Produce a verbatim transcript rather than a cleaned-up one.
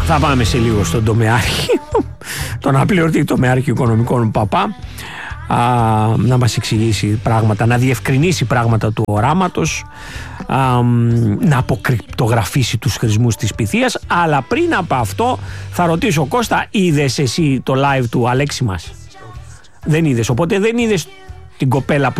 Θα πάμε σε λίγο στον τομεάρχη, τον απληρωτή τομεάρχη οικονομικών Παπά, α, να μας εξηγήσει πράγματα, να διευκρινίσει πράγματα του οράματος, α, να αποκρυπτογραφήσει τους χρησμούς της Πυθίας. Αλλά πριν από αυτό θα ρωτήσω, Κώστα, είδες εσύ το live του Αλέξη μας? Δεν είδες, οπότε δεν είδες την κοπέλα που